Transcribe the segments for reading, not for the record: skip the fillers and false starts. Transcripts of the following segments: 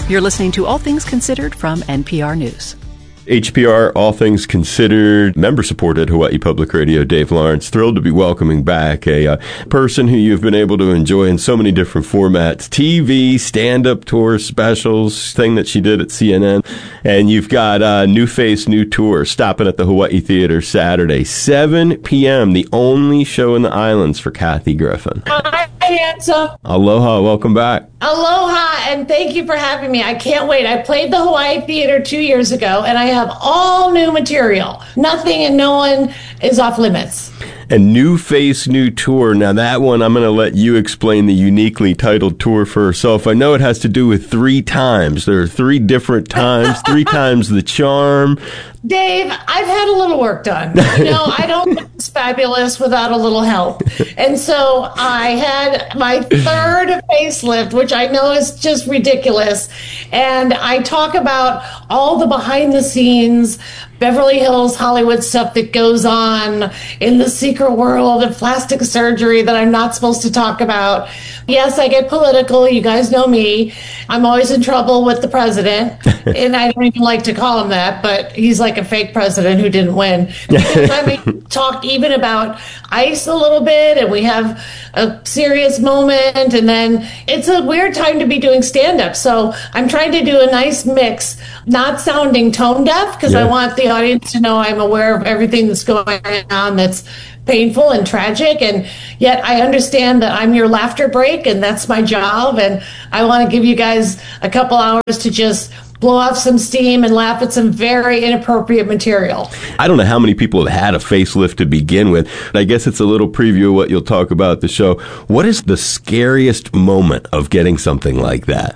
You're listening to All Things Considered from NPR News. HPR, All Things Considered, member-supported Hawaii Public Radio, Dave Lawrence. Thrilled to be welcoming back a person who you've been able to enjoy in so many different formats. TV, stand-up tour specials, thing that she did at CNN. And you've got New Face, New Tour, stopping at the Hawaii Theater Saturday, 7 p.m., the only show in the islands for Kathy Griffin. Hi, handsome. Aloha, welcome back. Aloha, and thank you for having me. I can't wait. I played the Hawaii Theater 2 years ago, and I have all new material. Nothing and no one is off limits. And New Face, New Tour. Now, that one, I'm going to let you explain the uniquely titled tour for herself. I know it has to do with 3 times. There are 3 different times, 3 times the charm. Dave, I've had a little work done. You know, I don't think it's fabulous without a little help. And so I had my 3rd facelift, which I know is just ridiculous. And I talk about all the behind the scenes, Beverly Hills, Hollywood stuff that goes on in the secret world of plastic surgery that I'm not supposed to talk about. Yes, I get political. You guys know me. I'm always in trouble with the president. And I don't even like to call him that, but he's like a fake president who didn't win. Because I mean, talk even about ICE a little bit, and we have a serious moment, and then it's a weird time to be doing stand-up. So I'm trying to do a nice mix, not sounding tone deaf, because I want the audience to know I'm aware of everything that's going on that's painful and tragic, and yet I understand that I'm your laughter break, and that's my job, and I want to give you guys a couple hours to just blow off some steam and laugh at some very inappropriate material. I don't know how many people have had a facelift to begin with. I guess it's a little preview of what you'll talk about at the show. What is the scariest moment of getting something like that?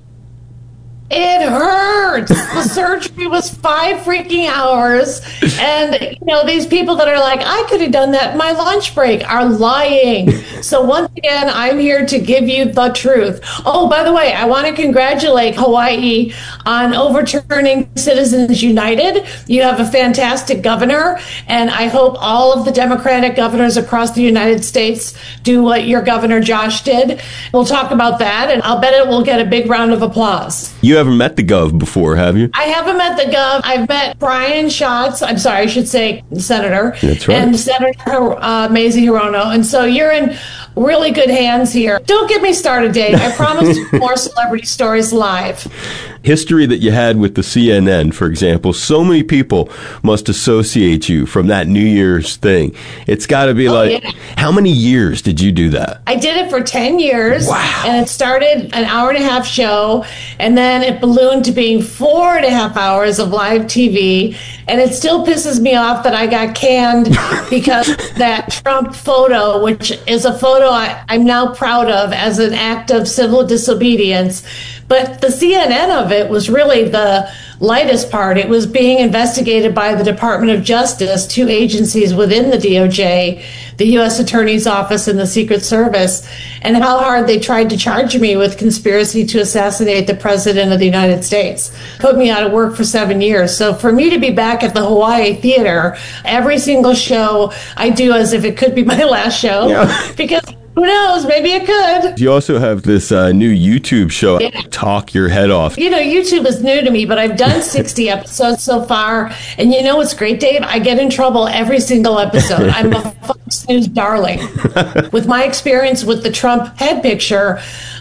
It hurts. The surgery was 5 freaking hours. And, you know, these people that are like, I could have done that in my lunch break are lying. So once again, I'm here to give you the truth. Oh, by the way, I want to congratulate Hawaii on overturning Citizens United. You have a fantastic governor, and I hope all of the Democratic governors across the United States do what your governor Josh did. We'll talk about that, and I'll bet it will get a big round of applause. You haven't met the Gov before, have you? I haven't met the Gov. I've met Brian Schatz. I'm sorry, I should say Senator. That's right. And Senator Mazie Hirono. And so you're in really good hands here. Don't get me started, Dave. I promise more celebrity stories live. History that you had with the CNN, for example, so many people must associate you from that New Year's thing. It's got to be how many years did you do that? I did it for 10 years. Wow. And it started an hour-and-a-half show, and then it ballooned to being 4.5 hours of live TV. And it still pisses me off that I got canned because that Trump photo, which is a photo I'm now proud of as an act of civil disobedience. But the CNN of it was really the lightest part. It was being investigated by the Department of Justice, 2 agencies within the DOJ, the U.S. Attorney's Office and the Secret Service, and how hard they tried to charge me with conspiracy to assassinate the President of the United States. Put me out of work for 7 years. So for me to be back at the Hawaii Theater, every single show I do as if it could be my last show, because who knows? Maybe it could. You also have this new YouTube show, Talk Your Head Off. You know, YouTube is new to me, but I've done 60 episodes so far. And you know what's great, Dave? I get in trouble every single episode. I'm a Fox News darling. With my experience with the Trump head picture,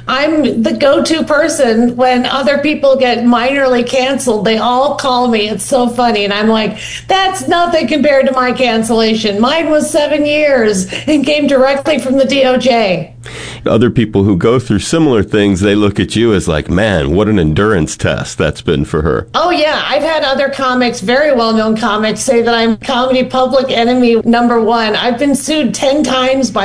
I'm the go-to person when other people get minorly canceled. They all call me. It's so funny. And I'm like, that's nothing compared to my cancellation. Mine was 7 years and came directly from the DOJ. Other people who go through similar things, they look at you as like, man, what an endurance test that's been for her. Oh, yeah. I've had other comics, very well-known comics, say that I'm comedy public enemy #1. I've been sued 10 times by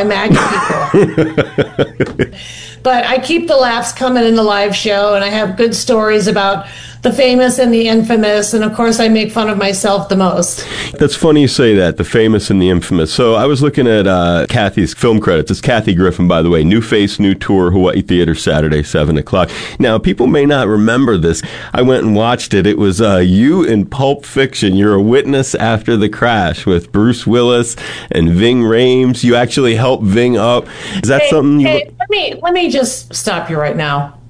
MAGA people. But I keep the laughs coming in the live show, and I have good stories about the famous and the infamous, and of course I make fun of myself the most. That's funny you say that, the famous and the infamous. So I was looking at Kathy's film credits. It's Kathy Griffin, by the way. New Face, New Tour, Hawaii Theater, Saturday, 7 o'clock. Now, people may not remember this. I went and watched it. It was you in Pulp Fiction. You're a witness after the crash with Bruce Willis and Ving Rhames. You actually helped Ving up. Is that something you... Let me just stop you right now.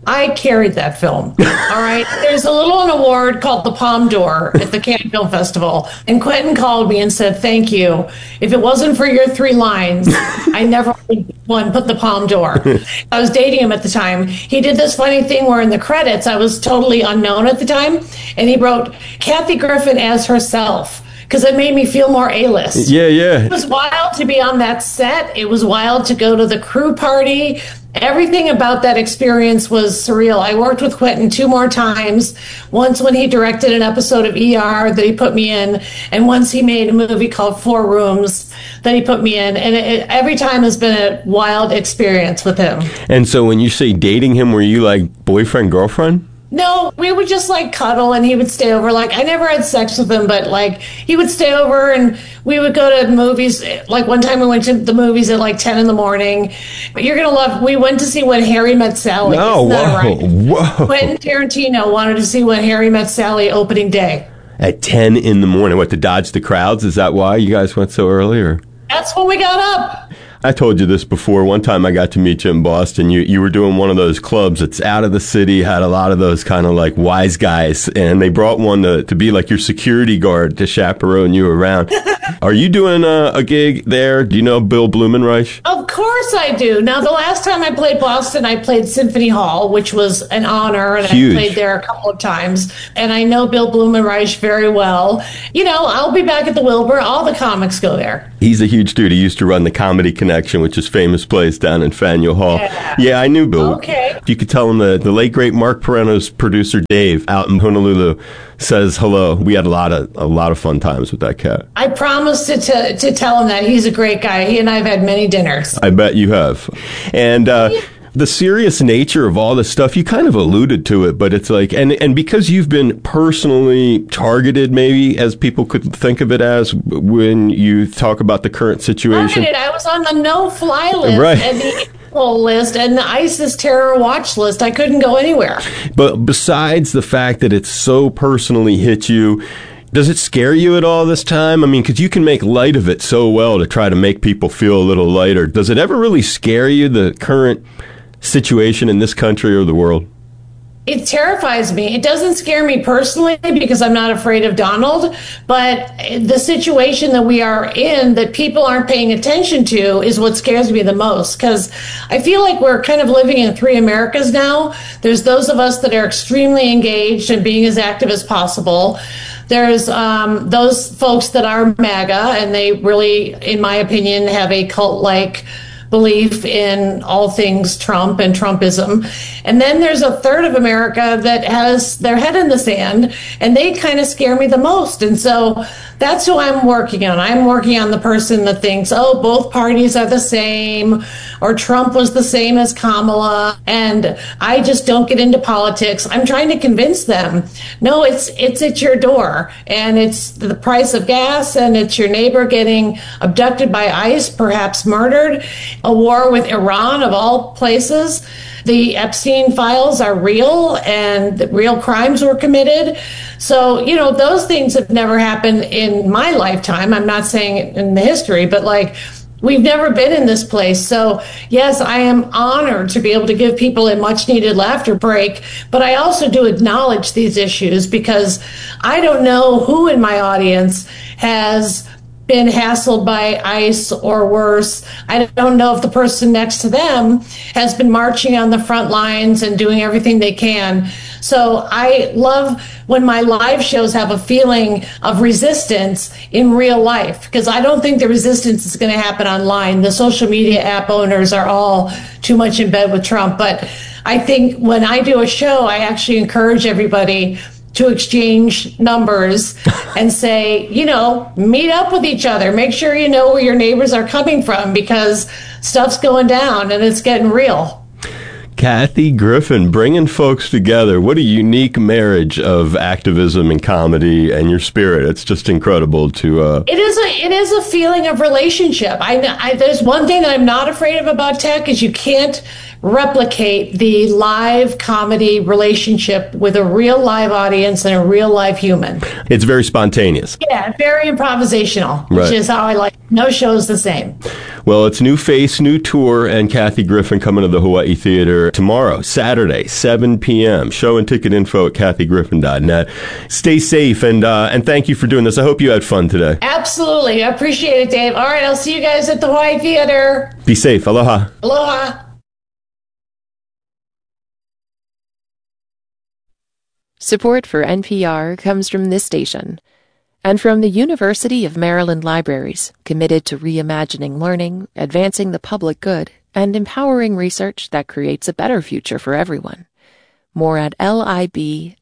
I carried that film. All right. There's a little award called the Palme d'Or at the Cannes Film Festival. And Quentin called me and said, thank you. If it wasn't for your 3 lines, I never would put the Palme d'Or. I was dating him at the time. He did this funny thing where in the credits, I was totally unknown at the time. And he wrote Kathy Griffin as herself, because it made me feel more A-list. Yeah, yeah. It was wild to be on that set. It was wild to go to the crew party. Everything about that experience was surreal. I worked with Quentin 2 more times. Once when he directed an episode of ER that he put me in, and once he made a movie called 4 Rooms that he put me in. And every time has been a wild experience with him. And so when you say dating him, were you like boyfriend, girlfriend? No, we would just like cuddle and he would stay over. Like I never had sex with him, but like he would stay over and we would go to movies. Like one time we went to the movies at like 10 in the morning. But you're going to love, we went to see When Harry Met Sally. Oh, wow. Right? Whoa. Quentin Tarantino wanted to see When Harry Met Sally opening day. At 10 in the morning. What, to dodge the crowds? Is that why you guys went so early? Or? That's when we got up. I told you this before. One time I got to meet you in Boston. You were doing one of those clubs that's out of the city, had a lot of those kind of like wise guys, and they brought one to be like your security guard to chaperone you around. Are you doing a gig there? Do you know Bill Blumenreich? Of course I do. Now, the last time I played Boston, I played Symphony Hall, which was an honor, and Huge. I played there a couple of times. And I know Bill Blumenreich very well. You know, I'll be back at the Wilbur. All the comics go there. He's a huge dude. He used to run the Comedy Connection, which is famous place down in Faneuil Hall. Yeah, I knew Bill. Okay. You could tell him the late, great Mark Perreno's producer, Dave, out in Honolulu, says hello. We had a lot of fun times with that cat. I promised to tell him that. He's a great guy. He and I have had many dinners. I bet you have. And the serious nature of all this stuff, you kind of alluded to it, but it's like, and because you've been personally targeted, maybe, as people could think of it as, when you talk about the current situation. I was on the no-fly list Right. and the Interpol list and the ISIS terror watch list. I couldn't go anywhere. But besides the fact that it so personally hit you, does it scare you at all this time? I mean, because you can make light of it so well to try to make people feel a little lighter. Does it ever really scare you, the current situation in this country or the world? It terrifies me. It doesn't scare me personally because I'm not afraid of Donald, but the situation that we are in that people aren't paying attention to is what scares me the most, because I feel like we're kind of living in 3 Americas now. There's those of us that are extremely engaged and being as active as possible. There's those folks that are MAGA, and they really, in my opinion, have a cult-like belief in all things Trump and Trumpism. And then there's a third of America that has their head in the sand, and they kind of scare me the most. And so that's who I'm working on. I'm working on the person that thinks, oh, both parties are the same, or Trump was the same as Kamala, and I just don't get into politics. I'm trying to convince them, no, it's at your door, and it's the price of gas, and it's your neighbor getting abducted by ICE, perhaps murdered, a war with Iran of all places. The Epstein files are real, and the real crimes were committed. So, you know, those things have never happened in my lifetime. I'm not saying in the history, but like, we've never been in this place. So, yes, I am honored to be able to give people a much needed laughter break. But I also do acknowledge these issues because I don't know who in my audience has been hassled by ICE or worse. I don't know if the person next to them has been marching on the front lines and doing everything they can. So I love when my live shows have a feeling of resistance in real life, because I don't think the resistance is going to happen online. The social media app owners are all too much in bed with Trump. But I think when I do a show, I actually encourage everybody to exchange numbers and say, you know, meet up with each other. Make sure you know where your neighbors are coming from, because stuff's going down and it's getting real. Kathy Griffin, bringing folks together. What a unique marriage of activism and comedy and your spirit. It's just incredible to... It is a feeling of relationship. There's one thing that I'm not afraid of about tech is you can't replicate the live comedy relationship with a real live audience and a real live human. It's very spontaneous. Yeah, very improvisational, which is how I like it. No show's the same. Well, it's new face, new tour, and Kathy Griffin coming to the Hawaii Theater tomorrow, Saturday, 7 p.m. Show and ticket info at kathygriffin.net. Stay safe, and thank you for doing this. I hope you had fun today. Absolutely. I appreciate it, Dave. All right, I'll see you guys at the Hawaii Theater. Be safe. Aloha. Aloha. Support for NPR comes from this station and from the University of Maryland Libraries, committed to reimagining learning, advancing the public good, and empowering research that creates a better future for everyone. More at lib.umd.edu.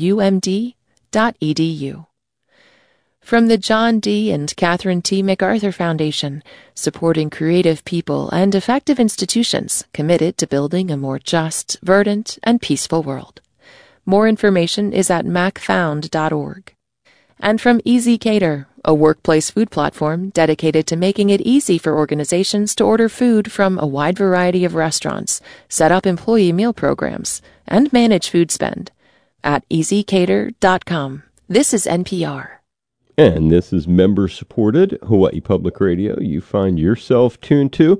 From the John D. and Catherine T. MacArthur Foundation, supporting creative people and effective institutions committed to building a more just, verdant, and peaceful world. More information is at macfound.org. And from Easy Cater, a workplace food platform dedicated to making it easy for organizations to order food from a wide variety of restaurants, set up employee meal programs, and manage food spend. At easycater.com. This is NPR. And this is member-supported Hawaii Public Radio. You find yourself tuned to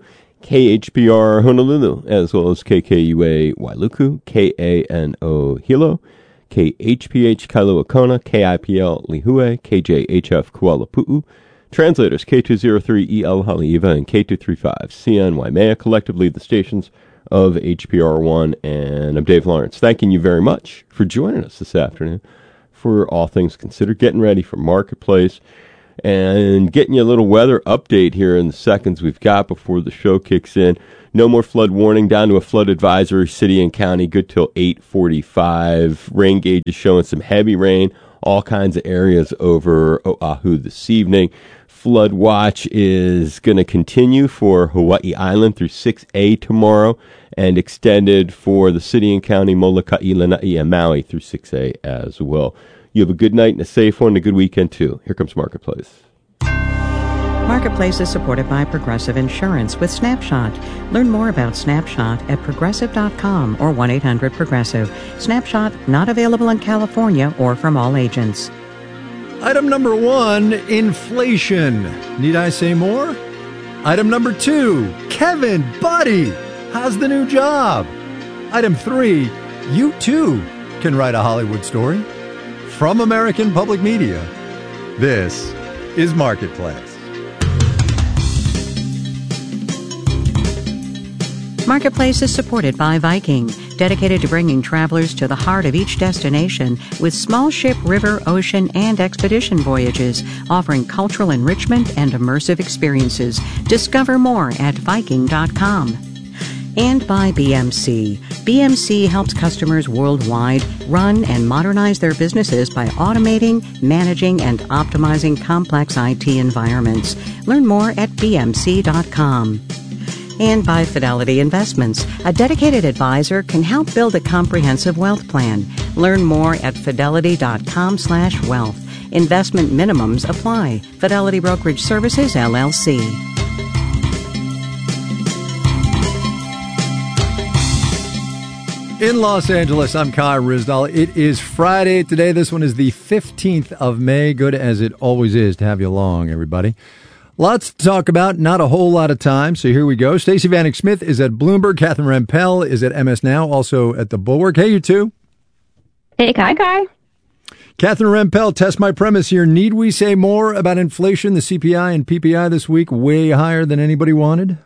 KHPR Honolulu, as well as KKUA Wailuku, KANO Hilo, KHPH Kailua Kona, KIPL Lihue, KJHF Kuala Pu'u, translators K203EL Haleiwa and K235 CN Waimea, collectively the stations of HPR1. And I'm Dave Lawrence, thanking you very much for joining us this afternoon for All Things Considered, getting ready for Marketplace, and getting you a little weather update here in the seconds we've got before the show kicks in. No more flood warning, down to a flood advisory, city and county, good till 8:45. Rain gauge is showing some heavy rain, all kinds of areas over Oahu this evening. Flood watch is going to continue for Hawaii Island through 6A tomorrow, and extended for the city and county, Molokai, Lanai, and Maui through 6A as well. You have a good night and a safe one, and a good weekend too. Here comes Marketplace. Marketplace is supported by Progressive Insurance with Snapshot. Learn more about Snapshot at progressive.com or 1-800-PROGRESSIVE. Snapshot not available in California or from all agents. Item number 1, inflation. Need I say more? Item number 2, Kevin, buddy, how's the new job? Item 3, you too can write a Hollywood story. From American Public Media, this is Marketplace. Marketplace is supported by Viking, dedicated to bringing travelers to the heart of each destination with small ship, river, ocean, and expedition voyages, offering cultural enrichment and immersive experiences. Discover more at Viking.com. And by BMC. BMC helps customers worldwide run and modernize their businesses by automating, managing, and optimizing complex IT environments. Learn more at bmc.com. And by Fidelity Investments. A dedicated advisor can help build a comprehensive wealth plan. Learn more at fidelity.com/wealth. Investment minimums apply. Fidelity Brokerage Services, LLC. In Los Angeles, I'm Kai Ryssdal. It is Friday today. This one is the 15th of May. Good as it always is to have you along, everybody. Lots to talk about, not a whole lot of time, so here we go. Stacey Vanek Smith is at Bloomberg. Catherine Rampell is at MS Now, also at the Bulwark. Hey, you two. Hey, Kai. Catherine Rampell, test my premise here. Need we say more about inflation? The CPI and PPI this week way higher than anybody wanted?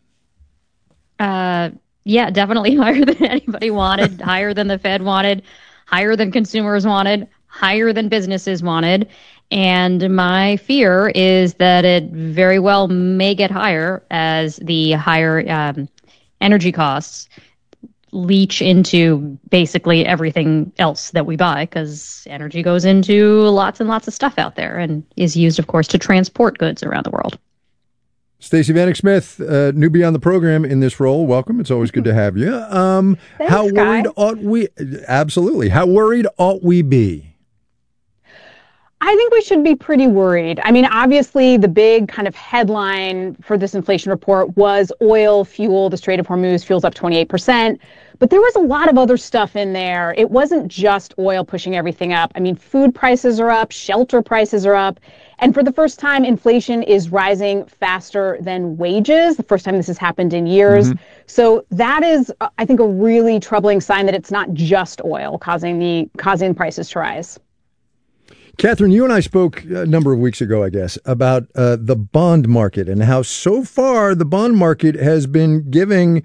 Yeah, definitely higher than anybody wanted, higher than the Fed wanted, higher than consumers wanted, higher than businesses wanted. And my fear is that it very well may get higher as the higher energy costs leach into basically everything else that we buy, because energy goes into lots and lots of stuff out there and is used, of course, to transport goods around the world. Stacey Vanek Smith, newbie on the program in this role. Welcome. It's always good to have you. Thanks, how worried Guy. ought we? Absolutely. How worried ought we be? I think we should be pretty worried. I mean, obviously, the big kind of headline for this inflation report was oil, fuel, the Strait of Hormuz, fuel's up 28%. But there was a lot of other stuff in there. It wasn't just oil pushing everything up. I mean, food prices are up, shelter prices are up. And for the first time, inflation is rising faster than wages, the first time this has happened in years. Mm-hmm. So that is, I think, a really troubling sign that it's not just oil causing prices to rise. Catherine, you and I spoke a number of weeks ago, I guess, about the bond market and how so far the bond market has been giving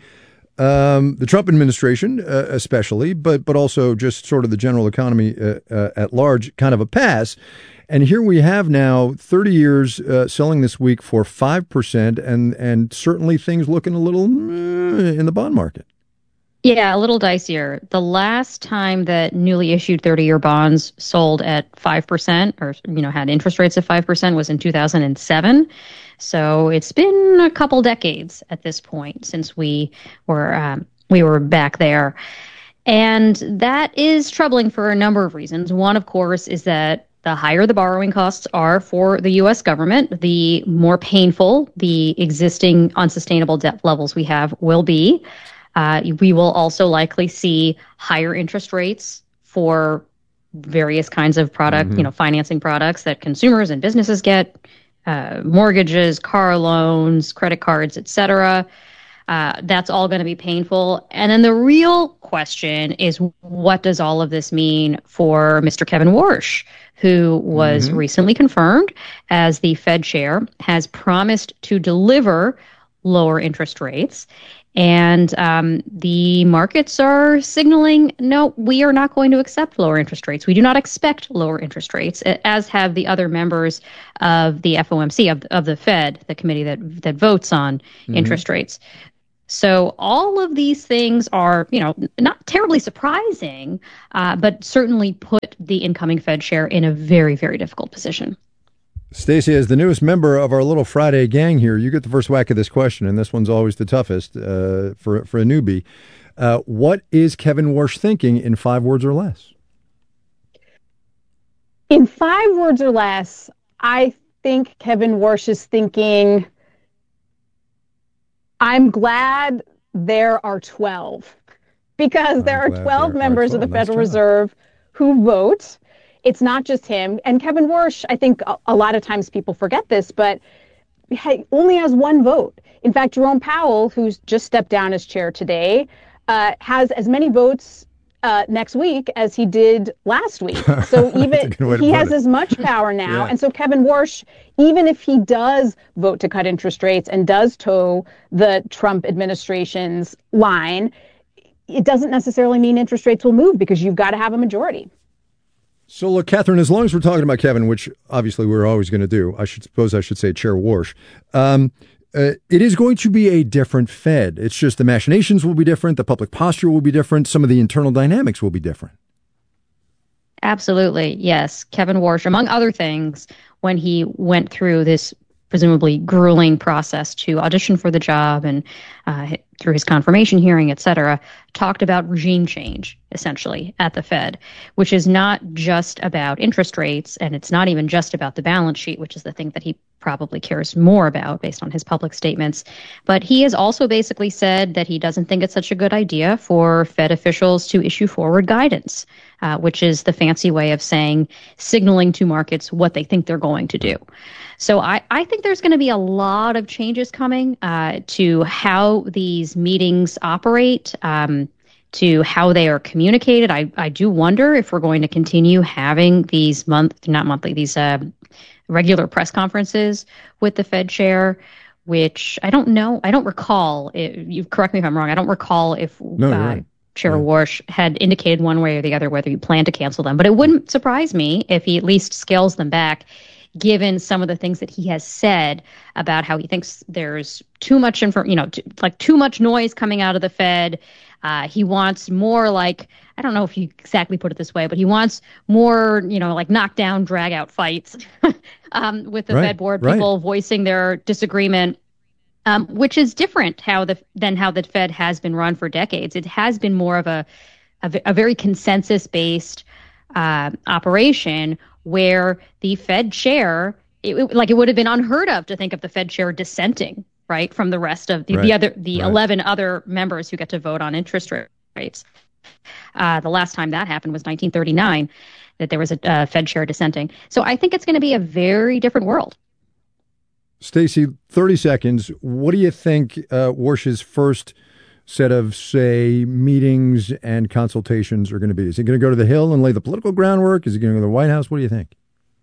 the Trump administration especially, but also just sort of the general economy at large kind of a pass. And here we have now 30 years selling this week for 5% and certainly things looking a little in the bond market. Yeah, a little dicier. The last time that newly issued 30-year bonds sold at 5% or, had interest rates of 5% was in 2007. So it's been a couple decades at this point since we were back there. And that is troubling for a number of reasons. One, of course, is that the higher the borrowing costs are for the U.S. government, the more painful the existing unsustainable debt levels we have will be. We will also likely see higher interest rates for various kinds of product, financing products that consumers and businesses get, mortgages, car loans, credit cards, et cetera. That's all going to be painful. And then the real question is, what does all of this mean for Mr. Kevin Warsh, who was recently confirmed as the Fed chair, has promised to deliver lower interest rates. And the markets are signaling, no, we are not going to accept lower interest rates. We do not expect lower interest rates, as have the other members of the FOMC, of the Fed, the committee that votes on interest rates. So all of these things are, not terribly surprising, but certainly put the incoming Fed chair in a very, very difficult position. Stacey, as the newest member of our little Friday gang here, you get the first whack of this question, and this one's always the toughest for a newbie. What is Kevin Warsh thinking in 5 words or less? In 5 words or less, I think Kevin Warsh is thinking, I'm glad there are 12, because there are 12 members of the Federal Reserve who vote. It's not just him. And Kevin Warsh, I think a lot of times people forget this, but only has one vote. In fact, Jerome Powell, who's just stepped down as chair today, has as many votes next week as he did last week. So even he has as much power now. Yeah. And so Kevin Warsh, even if he does vote to cut interest rates and does toe the Trump administration's line, it doesn't necessarily mean interest rates will move, because you've got to have a majority. So look, Catherine, as long as we're talking about Kevin, which obviously we're always going to do, I should say Chair Warsh, it is going to be a different Fed. It's just the machinations will be different. The public posture will be different. Some of the internal dynamics will be different. Absolutely. Yes. Kevin Warsh, among other things, when he went through this presumably grueling process to audition for the job and through his confirmation hearing, et cetera, talked about regime change, essentially, at the Fed, which is not just about interest rates, and it's not even just about the balance sheet, which is the thing that he probably cares more about based on his public statements. But he has also basically said that he doesn't think it's such a good idea for Fed officials to issue forward guidance, which is the fancy way of signaling to markets what they think they're going to do. So I think there's going to be a lot of changes coming to how these meetings operate, to how they are communicated. I do wonder if we're going to continue having these regular press conferences with the Fed chair, which I don't know. I don't recall. You correct me if I'm wrong. I don't recall if Chair Warsh had indicated one way or the other whether he planned to cancel them. But it wouldn't surprise me if he at least scales them back, given some of the things that he has said about how he thinks there's too much too much noise coming out of the Fed. He wants more I don't know if you exactly put it this way, but he wants more, knockdown, drag out fights with the Fed board, people voicing their disagreement, which is different than how the Fed has been run for decades. It has been more of a very consensus-based operation where the Fed chair, it would have been unheard of to think of the Fed chair dissenting, right, from the rest of the 11 other members who get to vote on interest rates. The last time that happened was 1939, that there was a Fed chair dissenting. So I think it's going to be a very different world. Stacey, 30 seconds. What do you think Warsh's first set of, say, meetings and consultations are going to be? Is he going to go to the Hill and lay the political groundwork? Is he going to go to the White House? What do you think?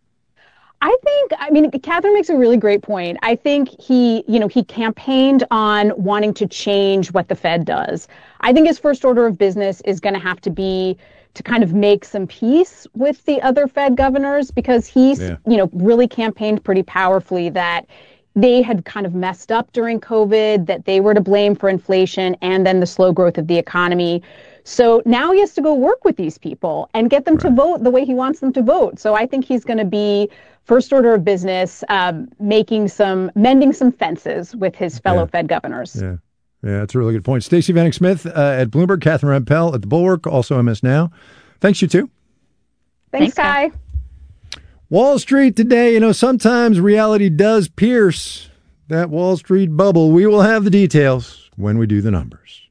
I mean, Catherine makes a really great point. I think he campaigned on wanting to change what the Fed does. I think his first order of business is going to have to be to kind of make some peace with the other Fed governors, because he's, really campaigned pretty powerfully that they had kind of messed up during COVID, that they were to blame for inflation and then the slow growth of the economy. So now he has to go work with these people and get them to vote the way he wants them to vote. So I think he's going to be first order of business, mending some fences with his fellow Fed governors. Yeah, that's a really good point. Stacey Vanek Smith at Bloomberg, Catherine Rampell at The Bulwark, also MS Now. Thanks, you two. Thanks, Kai. Wall Street today, sometimes reality does pierce that Wall Street bubble. We will have the details when we do the numbers.